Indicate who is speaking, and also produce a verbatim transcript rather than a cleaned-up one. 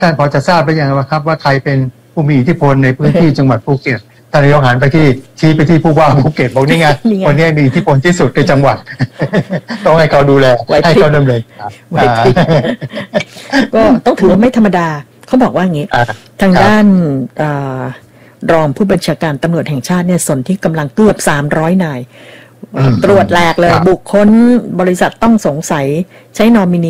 Speaker 1: ท่านพอจะทราบหรือยังครับว่าใครเป็นผู้มีอิทธิพลในพื้นที่จังหวัดภูเก็ตท่านนายกหันไปที่ชี้ไปที่ผู้ว่าภูเก็ตบอกนี่ไงคนนี้มีอิทธิพลที่สุดในจังหวัดต้องให้เขาดูแลให้เขาดำเนินการ
Speaker 2: ก็ต้องถือว่าไม่ธรรมดาเขาบอกว่าอย่างนี้ทางด้านรองผู้บัญชาการตำรวจแห่งชาติเนี่ยส่วนที่กำลังเกือบสามร้อยนายตรวจแหลกเลยบุคคลบริษัทต้องสงสัยใช้นอมินี